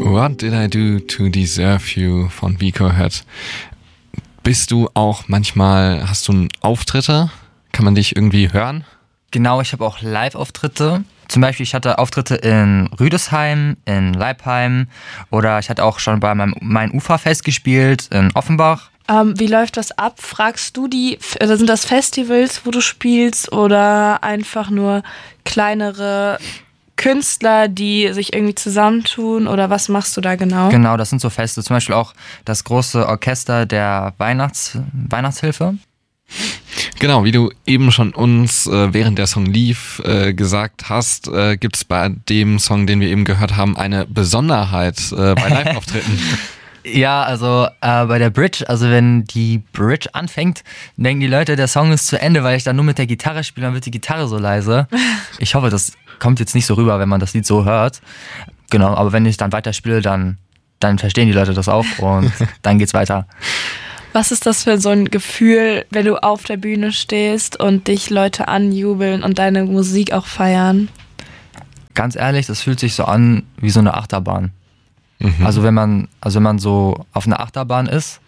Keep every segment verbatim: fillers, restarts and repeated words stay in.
What Did I Do to Deserve You von Vico Hurt. Bist du auch manchmal, hast du Auftritte? Kann man dich irgendwie hören? Genau, ich habe auch Live-Auftritte. Zum Beispiel, ich hatte Auftritte in Rüdesheim, in Leipheim oder ich hatte auch schon bei meinem Main Uferfest gespielt in Offenbach. Ähm, wie läuft das ab? Fragst du die, also sind das Festivals, wo du spielst oder einfach nur kleinere Künstler, die sich irgendwie zusammentun oder was machst du da genau? Genau, das sind so Feste. Zum Beispiel auch das große Orchester der Weihnachts- Weihnachtshilfe. Genau, wie du eben schon uns, äh, während der Song lief, äh, gesagt hast, äh, gibt es bei dem Song, den wir eben gehört haben, eine Besonderheit äh, bei Live-Auftritten. Ja, also äh, bei der Bridge, also wenn die Bridge anfängt, denken die Leute, der Song ist zu Ende, weil ich dann nur mit der Gitarre spiele, dann wird die Gitarre so leise. Ich hoffe, das kommt jetzt nicht so rüber, wenn man das Lied so hört. Genau, aber wenn ich dann weiterspiele, dann, dann verstehen die Leute das auch und dann geht's weiter. Was ist das für so ein Gefühl, wenn du auf der Bühne stehst und dich Leute anjubeln und deine Musik auch feiern? Ganz ehrlich, das fühlt sich so an wie so eine Achterbahn. Mhm. Also wenn man, also wenn man so auf einer Achterbahn ist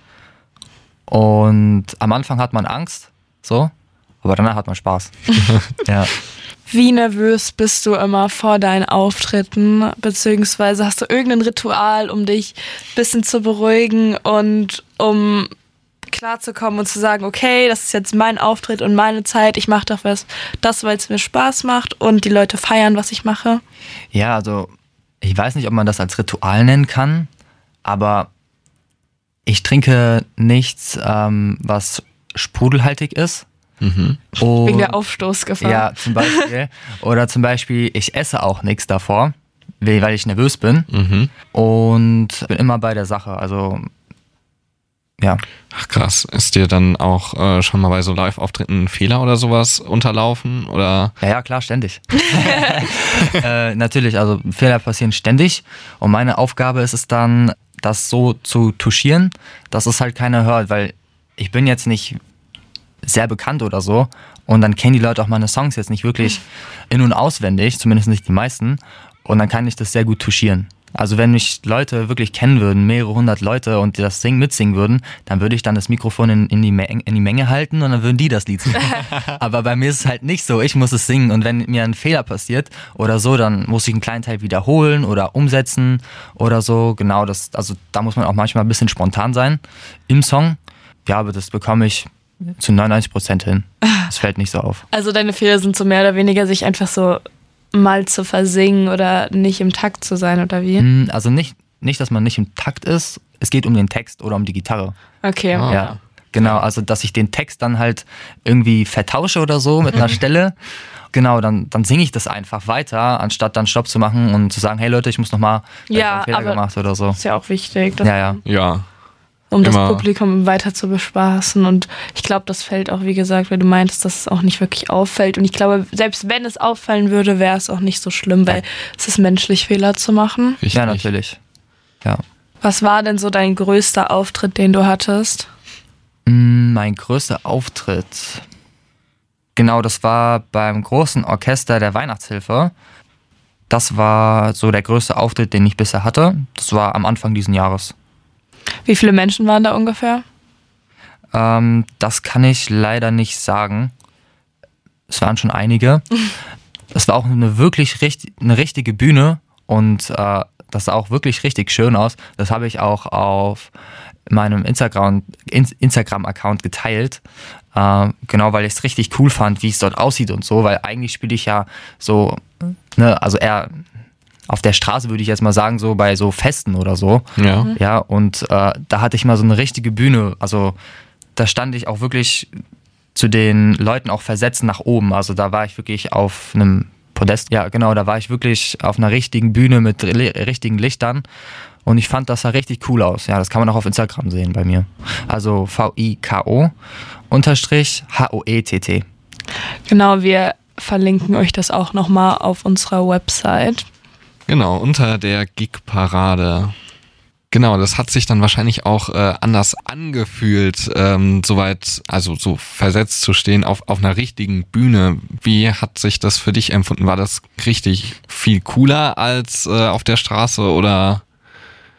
und am Anfang hat man Angst, so, aber danach hat man Spaß. Ja. Wie nervös bist du immer vor deinen Auftritten, beziehungsweise hast du irgendein Ritual, um dich ein bisschen zu beruhigen und um klarzukommen und zu sagen, okay, das ist jetzt mein Auftritt und meine Zeit, ich mache doch was, das, weil es mir Spaß macht und die Leute feiern, was ich mache? Ja, also ich weiß nicht, ob man das als Ritual nennen kann, aber ich trinke nichts, ähm, was sprudelhaltig ist. Mhm. Wegen der Aufstoßgefahr. Ja, zum Beispiel. Oder zum Beispiel, ich esse auch nichts davor, weil ich nervös bin. Mhm. Und bin immer bei der Sache. Also, ja. Ach krass, ist dir dann auch äh, schon mal bei so Live-Auftritten ein Fehler oder sowas unterlaufen? Oder? Ja, ja, klar, ständig. äh, natürlich, also Fehler passieren ständig. Und meine Aufgabe ist es dann, das so zu touchieren, dass es halt keiner hört. Weil ich bin jetzt nicht sehr bekannt oder so und dann kennen die Leute auch meine Songs jetzt nicht wirklich in- und auswendig, zumindest nicht die meisten, und dann kann ich das sehr gut touchieren. Also wenn mich Leute wirklich kennen würden, mehrere hundert Leute und die das singen, mitsingen würden, dann würde ich dann das Mikrofon in, in, die, Menge, in die Menge halten und dann würden die das Lied singen. Aber bei mir ist es halt nicht so, ich muss es singen und wenn mir ein Fehler passiert oder so, dann muss ich einen kleinen Teil wiederholen oder umsetzen oder so, genau, das, also da muss man auch manchmal ein bisschen spontan sein im Song. Ja, aber das bekomme ich zu neunundneunzig Prozent hin. Das fällt nicht so auf. Also deine Fehler sind so mehr oder weniger, sich einfach so mal zu versingen oder nicht im Takt zu sein, oder wie? Also nicht, nicht, dass man nicht im Takt ist. Es geht um den Text oder um die Gitarre. Okay. Ah. Ja, genau. Also dass ich den Text dann halt irgendwie vertausche oder so mit einer Stelle. Genau, dann, dann singe ich das einfach weiter, anstatt dann Stopp zu machen und zu sagen, hey Leute, ich muss nochmal, Ja, einen Fehler aber gemacht oder so. ist ja auch wichtig, dass Ja, ja. Ja. um das Immer. Publikum weiter zu bespaßen. Und ich glaube, das fällt auch, wie gesagt, weil du meintest, dass es auch nicht wirklich auffällt. Und ich glaube, selbst wenn es auffallen würde, wäre es auch nicht so schlimm, weil es ist menschlich, Fehler zu machen. Richtig. Ja, natürlich. Ja. Was war denn so dein größter Auftritt, den du hattest? Mein größter Auftritt. Genau, das war beim großen Orchester der Weihnachtshilfe. Das war so der größte Auftritt, den ich bisher hatte. Das war am Anfang dieses Jahres. Wie viele Menschen waren da ungefähr? Ähm, das kann ich leider nicht sagen. Es waren schon einige. Es war auch eine wirklich richtig, eine richtige Bühne und äh, das sah auch wirklich richtig schön aus. Das habe ich auch auf meinem Instagram, Instagram-Account geteilt. Äh, genau, weil ich es richtig cool fand, wie es dort aussieht und so, weil eigentlich spiele ich ja so, ne, also eher auf der Straße, würde ich jetzt mal sagen, so bei so Festen oder so. Ja. Ja, und äh, da hatte ich mal so eine richtige Bühne. Also da stand ich auch wirklich zu den Leuten auch versetzt nach oben. Also da war ich wirklich auf einem Podest. Ja, genau, da war ich wirklich auf einer richtigen Bühne mit li- richtigen Lichtern. Und ich fand, das sah richtig cool aus. Ja, das kann man auch auf Instagram sehen bei mir. Also V I K O unterstrich H O E T T. Genau, wir verlinken euch das auch nochmal auf unserer Website. Genau, unter der Gig-Parade. Genau, das hat sich dann wahrscheinlich auch äh, anders angefühlt, ähm, soweit, also so versetzt zu stehen auf, auf einer richtigen Bühne. Wie hat sich das für dich empfunden? War das richtig viel cooler als äh, auf der Straße oder?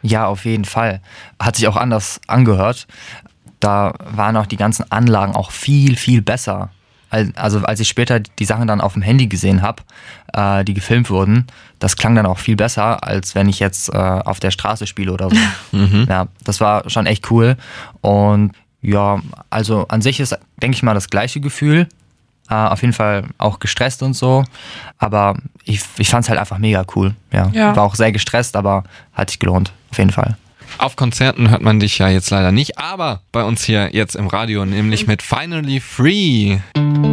Ja, auf jeden Fall. Hat sich auch anders angehört. Da waren auch die ganzen Anlagen auch viel, viel besser. Also als ich später die Sachen dann auf dem Handy gesehen habe, äh, die gefilmt wurden, das klang dann auch viel besser, als wenn ich jetzt äh, auf der Straße spiele oder so. Mhm. Ja, das war schon echt cool. Und ja, also an sich ist, denke ich mal, das gleiche Gefühl. Äh, auf jeden Fall auch gestresst und so. Aber ich, ich fand es halt einfach mega cool. Ja. Ja. War auch sehr gestresst, aber hat sich gelohnt. Auf jeden Fall. Auf Konzerten hört man dich ja jetzt leider nicht, aber bei uns hier jetzt im Radio, nämlich mit Finally Free.